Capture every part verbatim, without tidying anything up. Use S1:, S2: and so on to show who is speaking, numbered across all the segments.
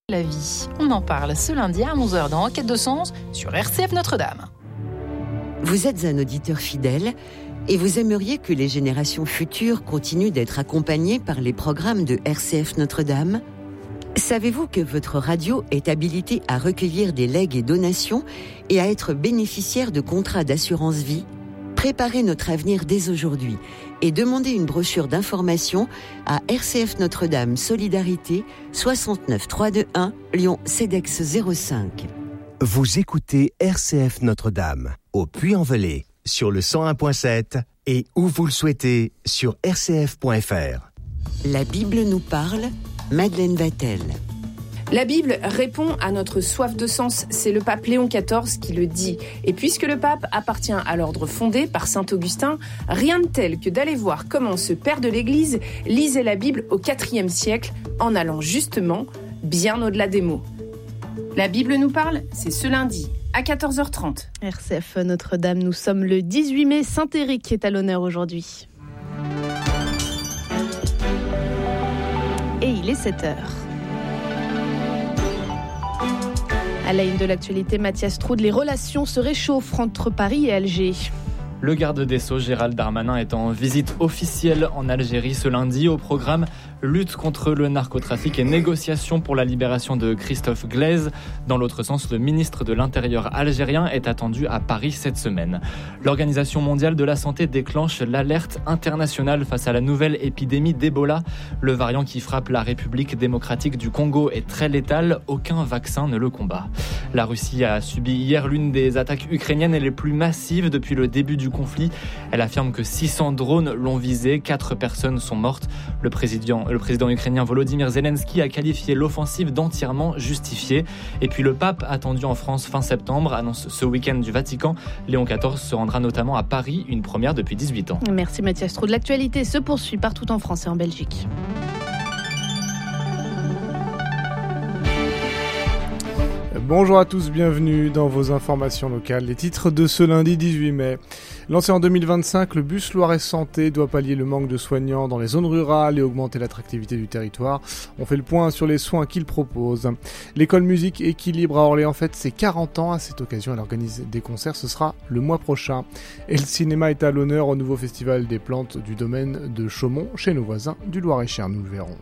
S1: La vie, on en parle ce lundi à onze heures dans Enquête de sens sur R C F Notre-Dame.
S2: Vous êtes un auditeur fidèle et vous aimeriez que les générations futures continuent d'être accompagnées par les programmes de R C F Notre-Dame ? Savez-vous que votre radio est habilitée à recueillir des legs et donations et à être bénéficiaire de contrats d'assurance vie ? Préparez notre avenir dès aujourd'hui et demandez une brochure d'information à R C F Notre-Dame Solidarité soixante-neuf trois cent vingt-et-un Lyon CEDEX zéro cinq.
S3: Vous écoutez R C F Notre-Dame au Puy-en-Velay sur le cent un virgule sept et où vous le souhaitez sur r c f point f r.
S2: La Bible nous parle, Madeleine Vatel.
S4: La Bible répond à notre soif de sens, c'est le pape Léon quatorze qui le dit. Et puisque le pape appartient à l'ordre fondé par saint Augustin, rien de tel que d'aller voir comment ce père de l'Église lisait la Bible au quatrième siècle, en allant justement bien au-delà des mots. La Bible nous parle, c'est ce lundi à quatorze heures trente.
S5: R C F Notre-Dame, nous sommes le dix-huit mai, Saint-Éric est à l'honneur aujourd'hui. Et il est sept heures. À la une de l'actualité, Mathias Troude, les relations se réchauffent entre Paris et Alger.
S6: Le garde des Sceaux, Gérald Darmanin, est en visite officielle en Algérie ce lundi. Au programme, lutte contre le narcotrafic et négociation pour la libération de Christophe Glaise. Dans l'autre sens, le ministre de l'Intérieur algérien est attendu à Paris cette semaine. L'Organisation mondiale de la santé déclenche l'alerte internationale face à la nouvelle épidémie d'Ebola. Le variant qui frappe la République démocratique du Congo est très létal. Aucun vaccin ne le combat. La Russie a subi hier l'une des attaques ukrainiennes les plus massives depuis le début du conflit. Elle affirme que six cents drones l'ont visé. Quatre personnes sont mortes. Le président, le président ukrainien Volodymyr Zelensky a qualifié l'offensive d'entièrement justifiée. Et puis le pape, attendu en France fin septembre, annonce ce week-end du Vatican. Léon quatorze se rendra notamment à Paris, une première depuis dix-huit ans.
S5: Merci Mathias Troude. L'actualité se poursuit partout en France et en Belgique.
S7: Bonjour à tous, bienvenue dans vos informations locales. Les titres de ce lundi dix-huit mai. Lancé en deux mille vingt-cinq, le bus Loiret Santé doit pallier le manque de soignants dans les zones rurales et augmenter l'attractivité du territoire. On fait le point sur les soins qu'il propose. L'école musique Équilibre à Orléans fête ses quarante ans. À cette occasion, elle organise des concerts. Ce sera le mois prochain. Et le cinéma est à l'honneur au nouveau festival des plantes du domaine de Chaumont, chez nos voisins du Loir-et-Cher. Nous le verrons.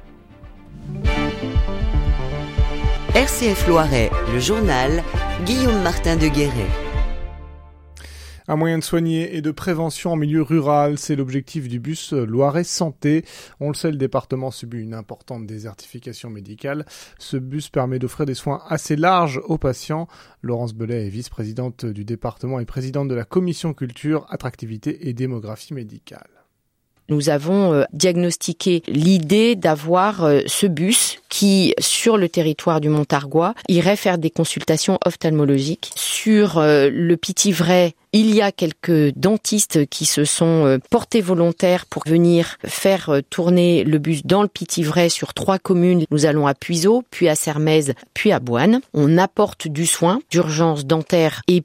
S2: R C F Loiret, le journal, Guillaume Martin de Guéret.
S7: Un moyen de soigner et de prévention en milieu rural, c'est l'objectif du bus Loiret Santé. On le sait, le département subit une importante désertification médicale. Ce bus permet d'offrir des soins assez larges aux patients. Laurence Belay est vice-présidente du département et présidente de la commission culture, attractivité et démographie médicale.
S8: Nous avons euh, diagnostiqué l'idée d'avoir euh, ce bus qui, sur le territoire du Montargois, irait faire des consultations ophtalmologiques. Sur euh, le Pithiverais, il y a quelques dentistes qui se sont euh, portés volontaires pour venir faire euh, tourner le bus dans le Pithiverais sur trois communes. Nous allons à Puiseaux, puis à Sermaises, puis à Boine. On apporte du soin d'urgence dentaire et